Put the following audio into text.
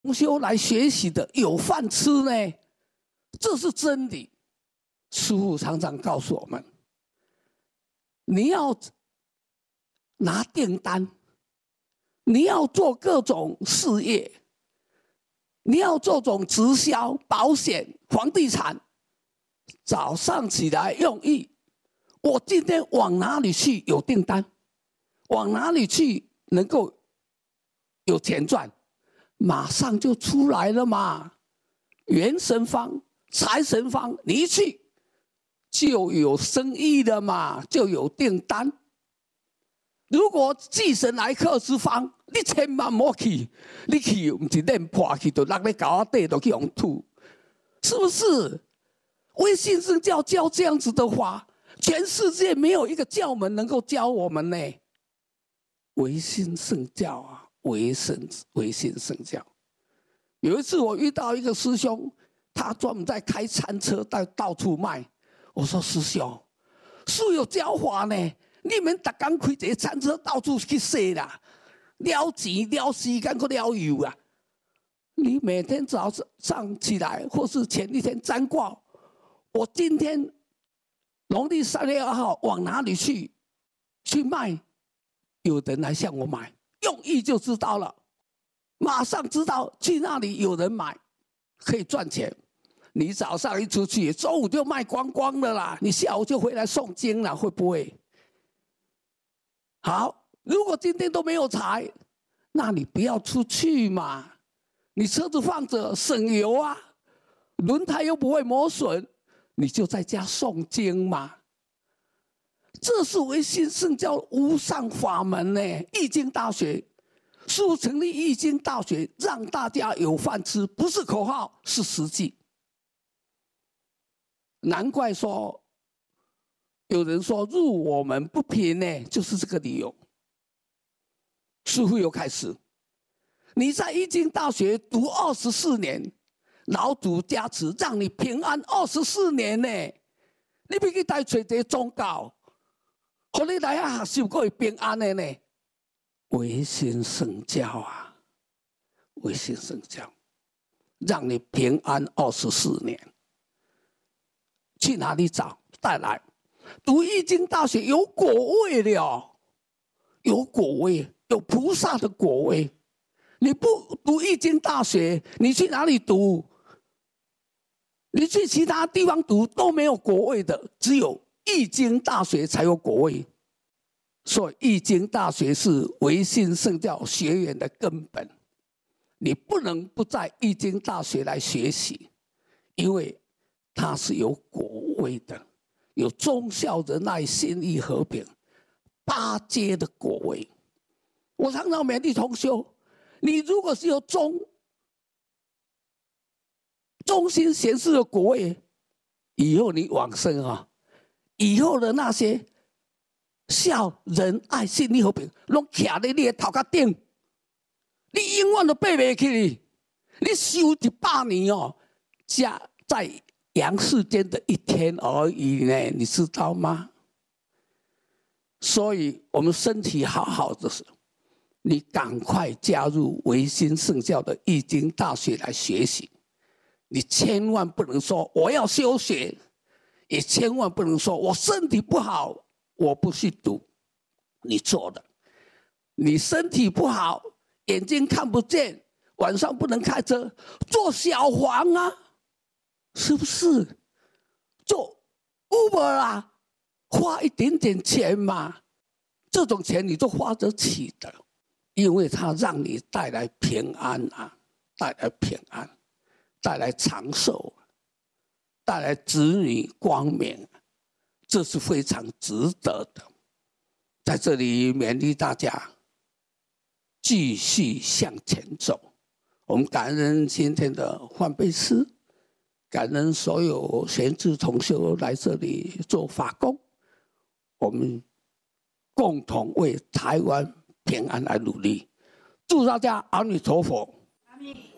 同修来学习的有饭吃呢，这是真理。师父常常告诉我们，你要拿订单，你要做各种事业，你要做种直销、保险、房地产。早上起来用意，我今天往哪里去有订单，往哪里去能够有钱赚，马上就出来了嘛。元神方、财神方，你一去就有生意了嘛，就有订单。如果忌神来克之方，你千万莫去，你去不是练破去，就落在高底，就去用吐，是不是？唯信圣教教这样子的话，全世界没有一个教门能够教我们呢。唯信圣教啊，唯信圣教。有一次我遇到一个师兄，他专门在开餐车，到处卖。我说师兄，是有教法呢，你们每天开一个餐车到处去赊啦，了钱了时间去了油啊。你每天早上起来，或是前一天占卦，我今天农历3月2号往哪里去卖？有人来向我买，用意就知道了，马上知道去那里有人买，可以赚钱。你早上一出去，中午就卖光光了啦，你下午就回来诵经了，会不会？好，如果今天都没有财，那你不要出去嘛，你车子放着省油啊，轮胎又不会磨损，你就在家诵经嘛。这是唯信圣教无上法门呢，《易经大学》师父成立《易经大学》，让大家有饭吃，不是口号，是实际。难怪说有人说入我们不平呢，就是这个理由。师父又开始，你在《易经大学》读24年，老祖加持，让你平安24年呢。你要去带找一个宗教，让你来学习，可以平安的呢。唯信圣教啊，唯信圣教，让你平安24年。去哪里找？带来读《易经大学》有果位了，有果位，有菩萨的果位。你不读《易经大学》，你去哪里读？你去其他地方读都没有果位的，只有《易经大学》才有果位。所以，《易经大学》是唯信圣教学员的根本。你不能不在《易经大学》来学习，因为它是有果位的，有忠孝仁爱信义和平8阶的果位。我常常勉励同修，你如果是有忠心贤士的果位，以后你往生啊，以后的那些孝仁爱信义和平，拢徛在你的头壳顶，你永远都爬不起。你修100年哦，加在阳世间的1天而已呢，你知道吗？所以我们身体好好的时候，你赶快加入唯心圣教的《易经大学》来学习。你千万不能说我要休学，也千万不能说我身体不好我不去读。你错了，你身体不好，眼睛看不见，晚上不能开车，做小黄啊，是不是？做 Uber 啊，花一点点钱嘛，这种钱你都花得起的，因为它让你带来平安啊，带来平安，带来长寿，带来子女光明，这是非常值得的。在这里勉励大家继续向前走。我们感恩今天的换贝师，感恩所有贤智同修来这里做法工，我们共同为台湾平安来努力。祝大家阿弥陀佛。阿弥。